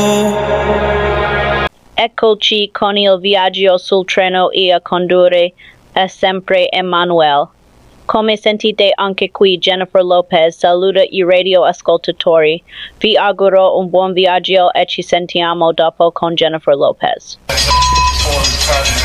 Eccoci con il viaggio sul treno e a condurre è sempre Emanuele. Come sentite anche qui, Jennifer Lopez saluta i radio ascoltatori. Vi auguro un buon viaggio e ci sentiamo dopo con Jennifer Lopez.